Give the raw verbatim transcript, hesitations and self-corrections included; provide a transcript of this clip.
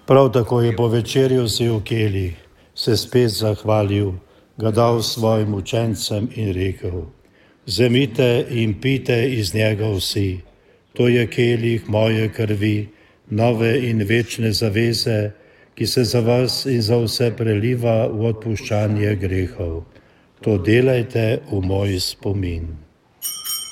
Prav tako je po večerju vzel kelih, se spet zahvalil, ga dal svojim učencem in rekel: Vzemite in pijte iz njega vsi, to je kelih moje krvi, nove in večne zaveze, ki se za vas in za vse preliva v odpuščanje grehov. To delajte v moj spomin.